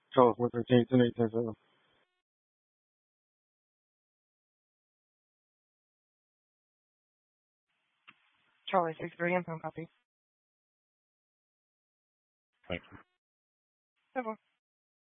Tell us what their taste and taste is. Charlie, 6 3 pound copy. Thank you. No more.